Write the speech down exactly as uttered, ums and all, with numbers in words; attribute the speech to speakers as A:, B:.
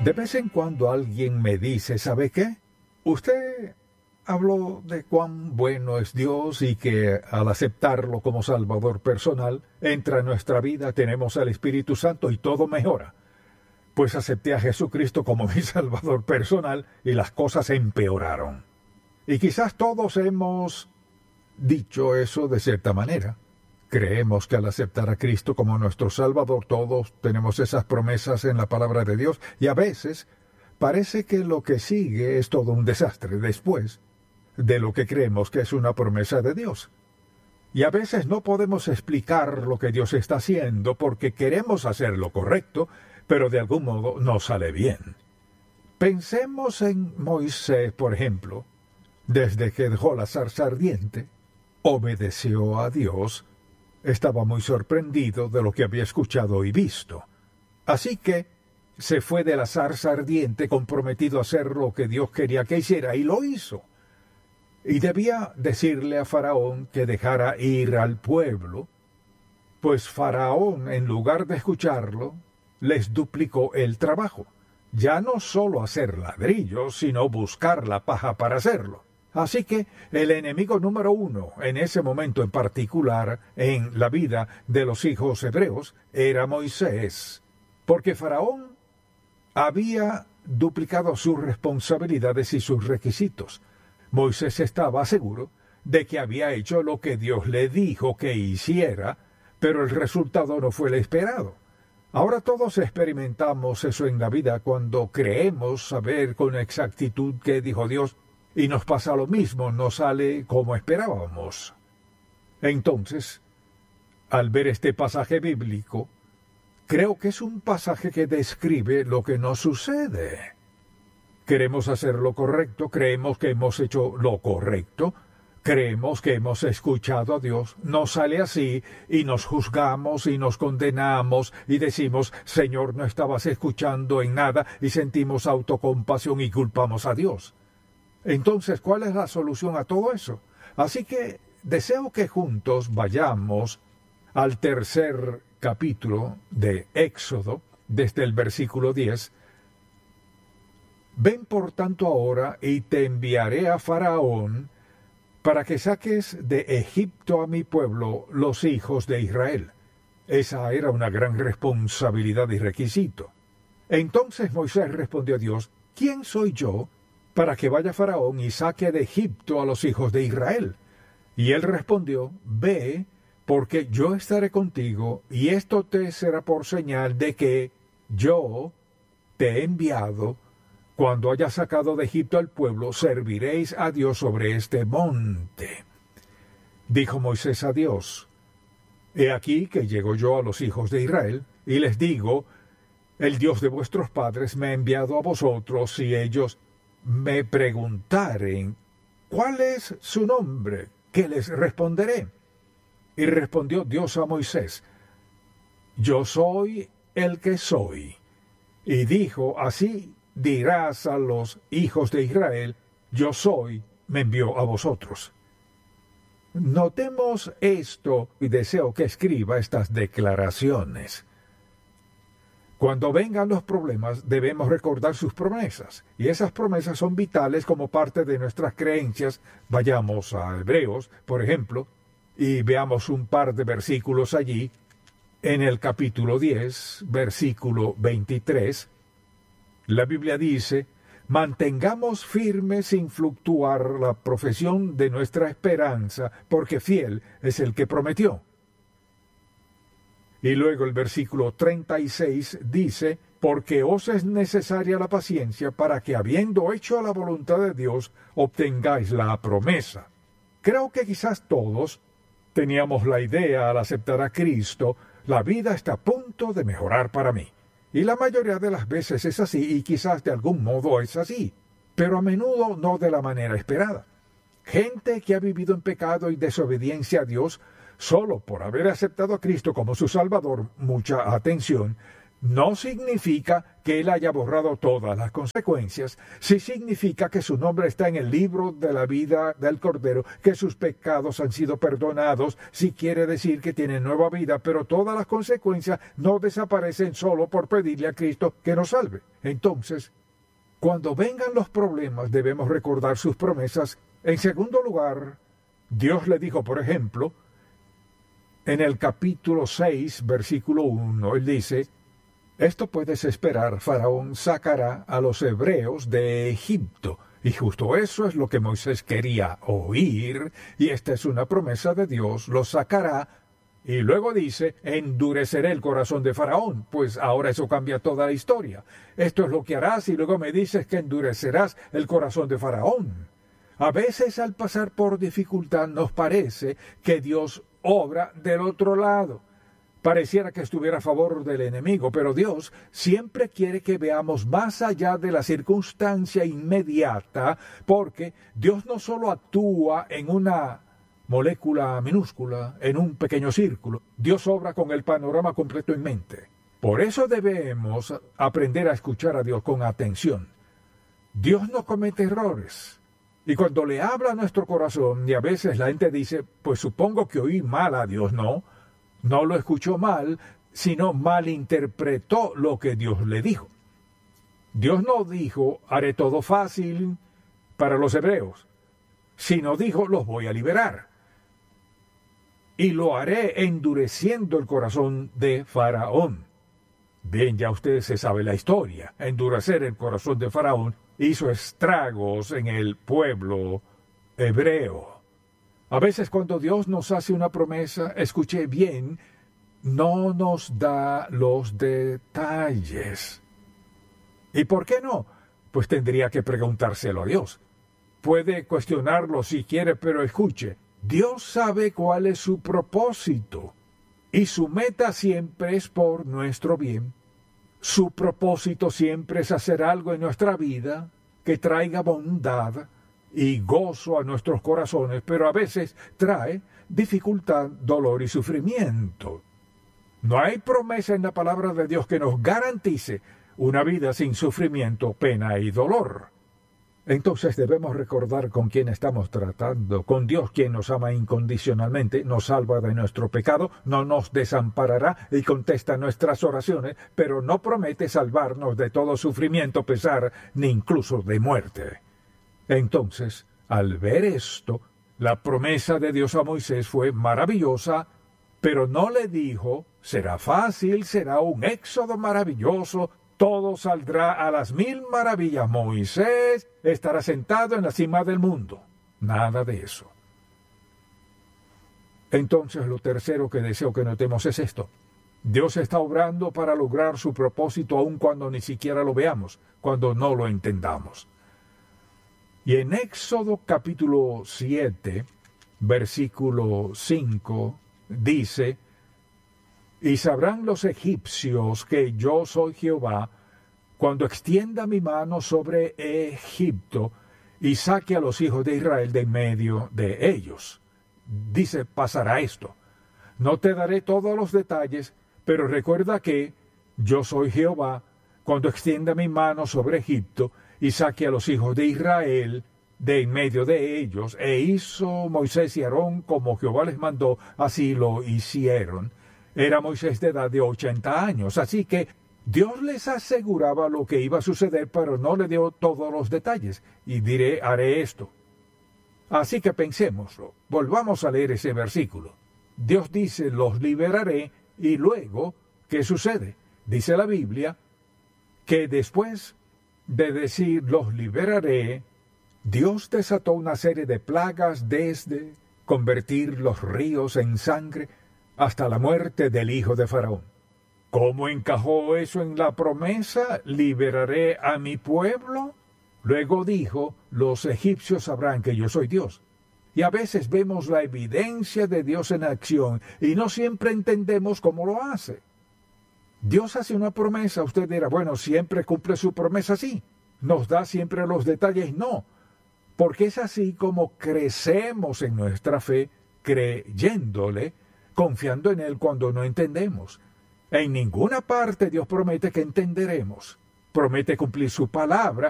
A: De vez en cuando alguien me dice, ¿sabe qué? Usted habló de cuán bueno es Dios y que al aceptarlo como Salvador personal, entra en nuestra vida, tenemos al Espíritu Santo y todo mejora. Pues acepté a Jesucristo como mi Salvador personal y las cosas empeoraron. Y quizás todos hemos dicho eso de cierta manera. Creemos que al aceptar a Cristo como nuestro Salvador, todos tenemos esas promesas en la palabra de Dios, y a veces parece que lo que sigue es todo un desastre después de lo que creemos que es una promesa de Dios. Y a veces no podemos explicar lo que Dios está haciendo porque queremos hacer lo correcto, pero de algún modo no sale bien. Pensemos en Moisés, por ejemplo. Desde que dejó la zarza ardiente, obedeció a Dios. Estaba muy sorprendido de lo que había escuchado y visto. Así que se fue de la zarza ardiente comprometido a hacer lo que Dios quería que hiciera, y lo hizo. Y debía decirle a Faraón que dejara ir al pueblo, pues Faraón, en lugar de escucharlo, les duplicó el trabajo. Ya no solo hacer ladrillos, sino buscar la paja para hacerlo. Así que el enemigo número uno, en ese momento en particular, en la vida de los hijos hebreos, era Moisés, porque Faraón había duplicado sus responsabilidades y sus requisitos. Moisés estaba seguro de que había hecho lo que Dios le dijo que hiciera, pero el resultado no fue el esperado. Ahora todos experimentamos eso en la vida cuando creemos saber con exactitud qué dijo Dios, y nos pasa lo mismo, no sale como esperábamos. Entonces, al ver este pasaje bíblico, creo que es un pasaje que describe lo que nos sucede. Queremos hacer lo correcto, creemos que hemos hecho lo correcto, creemos que hemos escuchado a Dios, no sale así y nos juzgamos y nos condenamos y decimos, Señor, no estabas escuchando en nada, y sentimos autocompasión y culpamos a Dios. Entonces, ¿cuál es la solución a todo eso? Así que deseo que juntos vayamos al tercer capítulo de Éxodo, desde el versículo diez. Ven por tanto ahora y te enviaré a Faraón para que saques de Egipto a mi pueblo, los hijos de Israel. Esa era una gran responsabilidad y requisito. Entonces Moisés respondió a Dios, ¿quién soy yo para que vaya Faraón y saque de Egipto a los hijos de Israel? Y él respondió, ve, porque yo estaré contigo, y esto te será por señal de que yo te he enviado. Cuando hayas sacado de Egipto al pueblo, serviréis a Dios sobre este monte. Dijo Moisés a Dios, he aquí que llego yo a los hijos de Israel, y les digo, el Dios de vuestros padres me ha enviado a vosotros, y ellos me preguntaren, ¿cuál es su nombre? ¿Qué les responderé? Y respondió Dios a Moisés, yo soy el que soy. Y dijo, así dirás a los hijos de Israel, yo soy, me envió a vosotros. Notemos esto y deseo que escriba estas declaraciones. Cuando vengan los problemas, debemos recordar sus promesas, y esas promesas son vitales como parte de nuestras creencias. Vayamos a Hebreos, por ejemplo, y veamos un par de versículos allí. En el capítulo diez, versículo veintitrés, la Biblia dice, mantengamos firme sin fluctuar la profesión de nuestra esperanza, porque fiel es el que prometió. Y luego el versículo treinta y seis dice, porque os es necesaria la paciencia para que, habiendo hecho la voluntad de Dios, obtengáis la promesa. Creo que quizás todos teníamos la idea al aceptar a Cristo, la vida está a punto de mejorar para mí. Y la mayoría de las veces es así, y quizás de algún modo es así, pero a menudo no de la manera esperada. Gente que ha vivido en pecado y desobediencia a Dios, solo por haber aceptado a Cristo como su Salvador, mucha atención, no significa que Él haya borrado todas las consecuencias, sí significa que su nombre está en el libro de la vida del Cordero, que sus pecados han sido perdonados, sí quiere decir que tiene nueva vida, pero todas las consecuencias no desaparecen solo por pedirle a Cristo que nos salve. Entonces, cuando vengan los problemas, debemos recordar sus promesas. En segundo lugar, Dios le dijo, por ejemplo, en el capítulo seis, versículo uno, Él dice: esto puedes esperar, Faraón sacará a los hebreos de Egipto. Y justo eso es lo que Moisés quería oír, y esta es una promesa de Dios, los sacará. Y luego dice: endureceré el corazón de Faraón. Pues ahora eso cambia toda la historia. Esto es lo que harás, y luego me dices que endurecerás el corazón de Faraón. A veces al pasar por dificultad nos parece que Dios obra del otro lado. Pareciera que estuviera a favor del enemigo, pero Dios siempre quiere que veamos más allá de la circunstancia inmediata, porque Dios no solo actúa en una molécula minúscula, en un pequeño círculo. Dios obra con el panorama completo en mente. Por eso debemos aprender a escuchar a Dios con atención. Dios no comete errores. Y cuando le habla a nuestro corazón, y a veces la gente dice, pues supongo que oí mal a Dios, no. No lo escuchó mal, sino malinterpretó lo que Dios le dijo. Dios no dijo, haré todo fácil para los hebreos, sino dijo, los voy a liberar. Y lo haré endureciendo el corazón de Faraón. Bien, ya ustedes se sabe la historia. Endurecer el corazón de Faraón hizo estragos en el pueblo hebreo. A veces cuando Dios nos hace una promesa, escuche bien, no nos da los detalles. ¿Y por qué no? Pues tendría que preguntárselo a Dios. Puede cuestionarlo si quiere, pero escuche, Dios sabe cuál es su propósito, y su meta siempre es por nuestro bien. Su propósito siempre es hacer algo en nuestra vida que traiga bondad y gozo a nuestros corazones, pero a veces trae dificultad, dolor y sufrimiento. No hay promesa en la palabra de Dios que nos garantice una vida sin sufrimiento, pena y dolor. Entonces debemos recordar con quién estamos tratando, con Dios, quien nos ama incondicionalmente, nos salva de nuestro pecado, no nos desamparará y contesta nuestras oraciones, pero no promete salvarnos de todo sufrimiento, pesar, ni incluso de muerte. Entonces, al ver esto, la promesa de Dios a Moisés fue maravillosa, pero no le dijo, será fácil, será un éxodo maravilloso, todo saldrá a las mil maravillas. Moisés estará sentado en la cima del mundo. Nada de eso. Entonces, lo tercero que deseo que notemos es esto. Dios está obrando para lograr su propósito aun cuando ni siquiera lo veamos, cuando no lo entendamos. Y en Éxodo capítulo siete, versículo cinco, dice: y sabrán los egipcios que yo soy Jehová, cuando extienda mi mano sobre Egipto y saque a los hijos de Israel de en medio de ellos. Dice, pasará esto. No te daré todos los detalles, pero recuerda que yo soy Jehová, cuando extienda mi mano sobre Egipto y saque a los hijos de Israel de en medio de ellos. E hizo Moisés y Aarón como Jehová les mandó, así lo hicieron. Era Moisés de edad de ochenta años, así que Dios les aseguraba lo que iba a suceder, pero no le dio todos los detalles. Y diré, haré esto. Así que pensémoslo. Volvamos a leer ese versículo. Dios dice, los liberaré, y luego, ¿qué sucede? Dice la Biblia que después de decir, los liberaré, Dios desató una serie de plagas desde convertir los ríos en sangre hasta la muerte del hijo de Faraón. ¿Cómo encajó eso en la promesa? ¿Liberaré a mi pueblo? Luego dijo, los egipcios sabrán que yo soy Dios. Y a veces vemos la evidencia de Dios en acción y no siempre entendemos cómo lo hace. Dios hace una promesa, usted dirá, bueno, siempre cumple su promesa, sí. Nos da siempre los detalles, no. Porque es así como crecemos en nuestra fe, creyéndole, confiando en Él cuando no entendemos. En ninguna parte Dios promete que entenderemos. promete cumplir su palabra